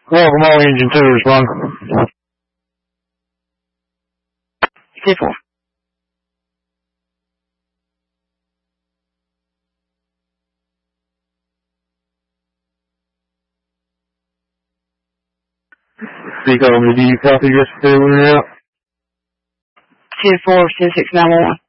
Welcome all engine 2 respond. 10-4. Speak over, do you copy yesterday when you're out? 10-4, 10-6, 911.